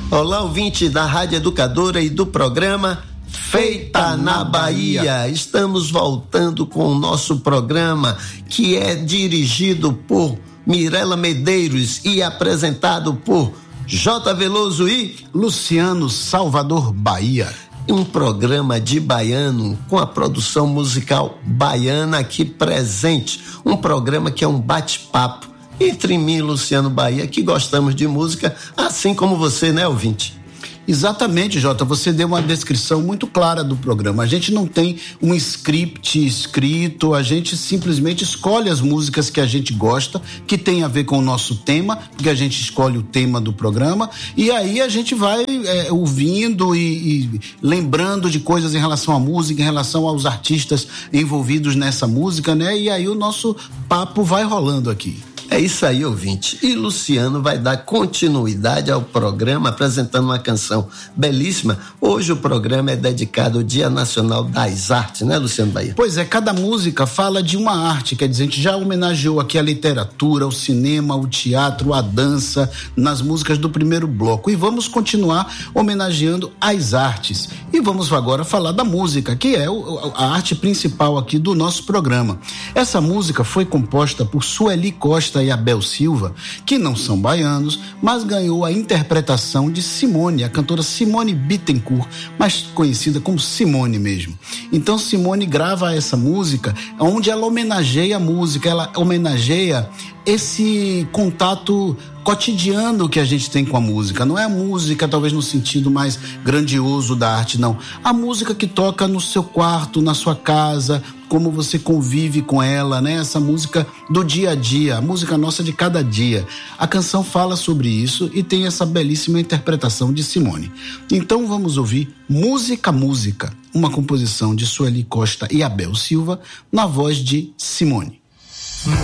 Olá, ouvinte da Rádio Educadora e do programa Feita na Bahia. Estamos voltando com o nosso programa, que é dirigido por Mirela Medeiros e apresentado por J. Veloso e Luciano Salvador Bahia. Um programa de baiano com a produção musical baiana aqui presente. Um programa que é um bate-papo entre mim e Luciano Bahia, que gostamos de música, assim como você, né, ouvinte? Exatamente, Jota, você deu uma descrição muito clara do programa. A gente não tem um script escrito, a gente simplesmente escolhe as músicas que a gente gosta, que tem a ver com o nosso tema, porque a gente escolhe o tema do programa, e aí a gente vai ouvindo e lembrando de coisas em relação à música, em relação aos artistas envolvidos nessa música, né? E aí o nosso papo vai rolando aqui. É isso aí, ouvinte. E Luciano vai dar continuidade ao programa apresentando uma canção belíssima. Hoje o programa é dedicado ao Dia Nacional das Artes, né, Luciano Bahia? Pois é, cada música fala de uma arte, quer dizer, a gente já homenageou aqui a literatura, o cinema, o teatro, a dança, nas músicas do primeiro bloco. E vamos continuar homenageando as artes. E vamos agora falar da música, que é a arte principal aqui do nosso programa. Essa música foi composta por Sueli Costa e Abel Silva, que não são baianos, mas ganhou a interpretação de Simone, a cantora Simone Bittencourt, mais conhecida como Simone mesmo. Então Simone grava essa música onde ela homenageia a música, ela homenageia esse contato cotidiano que a gente tem com a música. Não é a música talvez no sentido mais grandioso da arte, não. A música que toca no seu quarto, na sua casa, como você convive com ela, né? Essa música do dia a dia, a música nossa de cada dia. A canção fala sobre isso e tem essa belíssima interpretação de Simone. Então vamos ouvir Música, uma composição de Sueli Costa e Abel Silva, na voz de Simone.